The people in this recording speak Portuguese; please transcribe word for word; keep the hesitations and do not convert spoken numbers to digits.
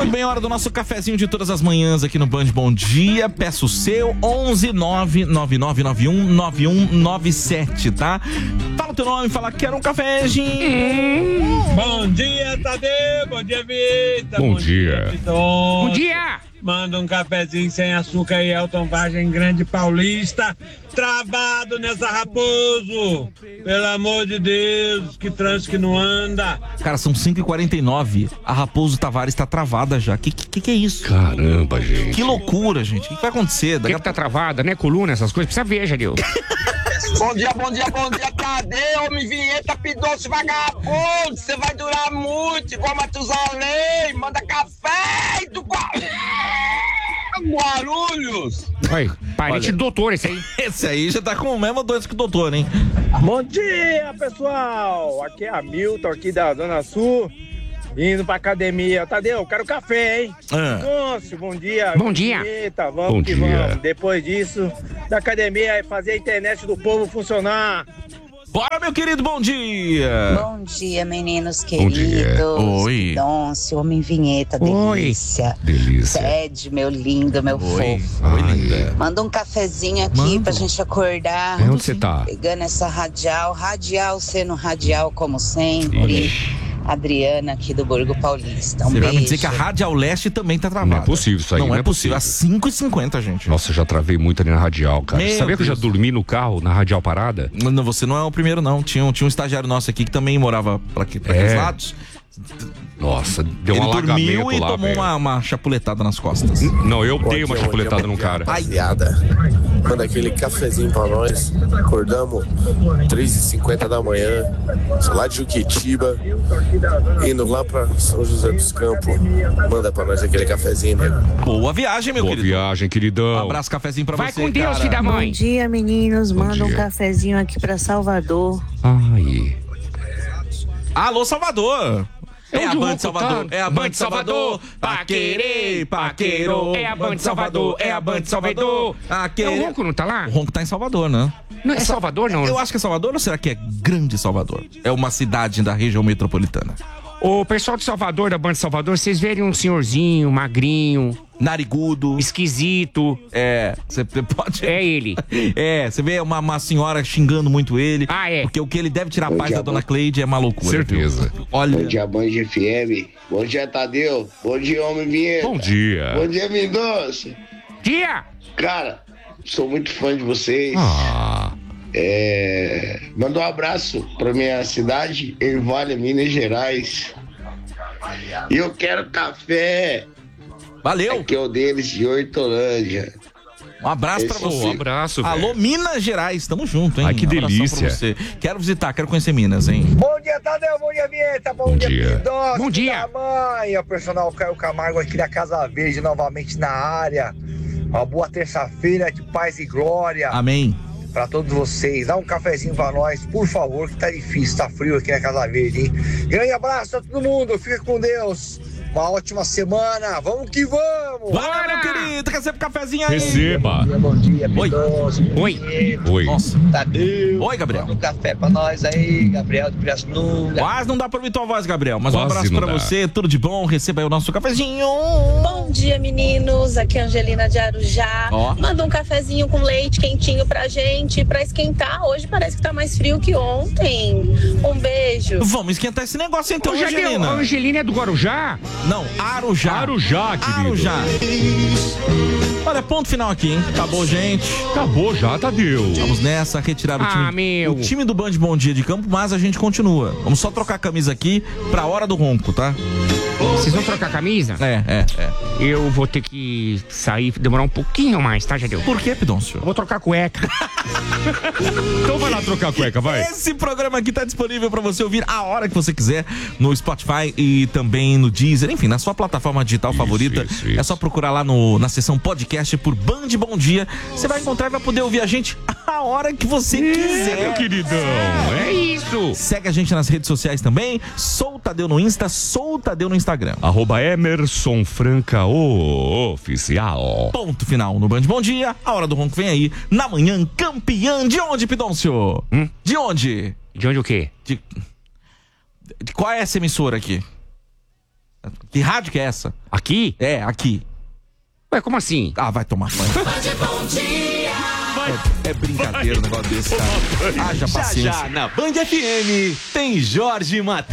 Muito bem, hora do nosso cafezinho de todas as manhãs aqui no Band Bom Dia. Peço o seu, onze nove nove nove nove um nove um nove sete, tá? Fala o teu nome, fala quero um cafezinho. Bom dia, Tadeu. Bom dia, Vitor. Bom, Bom dia. dia Bom dia. Manda um cafezinho sem açúcar aí, Elton Vargem Grande Paulista. Travado nessa Raposo. Pelo amor de Deus, que trânsito que não anda. Cara, são cinco e quarenta e nove. A Raposo Tavares tá travada já. Que que, que é isso? Caramba, gente. Que loucura, gente. O que, que vai acontecer? Daqui que, que tá travada, né? Coluna, essas coisas. Precisa ver, Jadil. Bom dia, bom dia, bom dia. Cadê, homem vinheta, pidonce, vagabundo? Você vai durar muito, igual Matusalém. Manda café do Guarulhos. Oi, parente do doutor, esse aí. Esse aí já tá com o mesmo doença que o doutor, hein? Bom dia, pessoal. Aqui é a Milton, aqui da Zona Sul. Indo pra academia. Tadeu, quero café, hein? Ah. Nossa, bom dia. Bom dia. Eita, vamos bom que dia. vamos. Depois disso, da academia, é fazer a internet do povo funcionar. Bora, meu querido, bom dia! Bom dia, meninos queridos. Bom dia. Oi. Pidoncio, homem vinheta, delícia. Oi. Delícia. Ted, meu lindo, meu Oi. fofo. Oi, linda. Manda um cafezinho aqui Mando. pra gente acordar. É, onde você tá? Pegando essa radial, radial sendo radial como sempre. Ixi. Adriana aqui do Borgo Paulista. Um Você beijo. vai me dizer que a Radial Leste também tá travada. Não é possível isso aí. Não, não é possível. Às cinco e cinquenta, gente. Nossa, eu já travei muito ali na radial, cara. Meu Sabia que eu já Deus. dormi no carro, na radial parada? Não, você não é o primeiro, não. Tinha, um- tinha um estagiário nosso aqui que também morava pra, aqui, pra É. aqueles lados. Nossa, deu um Ele dormiu alagamento e lá, tomou velho. uma, uma chapuletada nas costas. Não, eu dei uma chapuletada num cara. Rapaziada, manda aquele cafezinho pra nós. Acordamos três e cinquenta da manhã, sou lá de Juquitiba, indo lá pra São José dos Campos. Manda pra nós aquele cafezinho, né? Boa viagem, meu Boa querido. viagem, queridão. Um abraço, cafezinho pra Vai você, com Deus, cara. filho da Bom mãe. dia, meninos. Manda um dia. cafezinho aqui pra Salvador. Ai. Alô, Salvador! É a Onde o Band Ronco Salvador, tá? é a Band Salvador, paquerei, paquerou. É a Band Salvador, é a Band Salvador. É, Paquerei. o Ronco não tá lá? O Ronco tá em Salvador, né? Não é Salvador, não? Eu acho que é Salvador ou será que é Grande Salvador? É uma cidade da região metropolitana. O pessoal de Salvador, da Band Salvador, vocês verem um senhorzinho, magrinho, Narigudo. esquisito. É, você pode... É ele. É, você vê uma, uma senhora xingando muito ele. Ah, é. Porque o que ele deve tirar a Bom paz dia, da dona bom- Cleide é uma loucura. Certeza. viu? Olha... Bom dia, Band F M. Bom dia, Tadeu. Bom dia, homem vinheta. Bom dia. Bom dia, Mendonça. Dia! Cara, sou muito fã de vocês. Ah, É... Manda um abraço pra minha cidade, Ervalha, Minas Gerais. E eu quero café. Valeu! Aqui é o deles de Hortolândia. Um abraço pra Esse- você. um abraço, velho. Alô, Minas Gerais, tamo junto, hein? Ai, que Um abração delícia. pra você. Quero visitar, quero conhecer Minas, hein? Bom dia, Tadeu. Bom dia, vinheta. Bom, Bom dia, dia. Pidoncio, Bom dia. da mãe. O personal Caio Camargo aqui da Casa Verde, novamente na área. Uma boa terça-feira de paz e glória. Amém. Pra todos vocês. Dá um cafezinho pra nós, por favor, que tá difícil, tá frio aqui na Casa Verde, hein? Grande abraço a todo mundo, fica com Deus. Uma ótima semana, vamos que vamos! Valeu, meu querido. Quer sempre cafezinho aí? receba. Bom dia, Oi. Pidoncio. Oi. Oi. Nossa. Tadeu. Oi, Gabriel. Um café pra nós aí, Gabriel de Pirassununga. Quase não dá pra ouvir tua voz, Gabriel. Mas um Quase abraço não pra dá. você, tudo de bom. Receba aí o nosso cafezinho. Bom dia, meninos. Aqui é a Angelina de Arujá. Ó. Manda um cafezinho com leite quentinho pra gente, pra esquentar. Hoje parece que tá mais frio que ontem. Um beijo. Vamos esquentar esse negócio então, Ô, Jadeu, Angelina. a Angelina é do Guarujá? Não, Arujá. Arujá, querido. Arujá. Olha, ponto final aqui, hein? Acabou, gente. Acabou já, Tadeu. Vamos nessa, retirar o time, Ah, meu. o time do Band Bom Dia de Campo, mas a gente continua. Vamos só trocar a camisa aqui pra hora do ronco, tá? Vocês vão trocar a camisa? É, é, é. Eu vou ter que sair, demorar um pouquinho mais, tá, Jadeu? Por que, Pidoncio? Eu vou trocar a cueca. Então vai lá trocar a cueca, vai. Esse programa aqui tá disponível pra você ouvir a hora que você quiser no Spotify e também no Deezer, enfim, na sua plataforma digital Isso, favorita. isso, isso. É só procurar lá no, na seção podcast por Band Bom Dia. Você vai encontrar e vai poder ouvir a gente a hora que você É, quiser. meu queridão, é isso. Segue a gente nas redes sociais também. Sou o Tadeu no Insta, sou o Tadeu no Instagram. Arroba Emerson Franca o oficial. Ponto final no Band Bom Dia. A hora do ronco vem aí. Na manhã, campeã. De onde, Pidoncio? Hum? De onde? De onde o quê? De... de- Qual é essa emissora aqui? Que rádio que é essa? Aqui? É, aqui. Ué, como assim? Ah, vai tomar banho. É, é brincadeira um negócio desse, cara. Haja Já paciência. já, na Band F M, tem Jorge Matheus.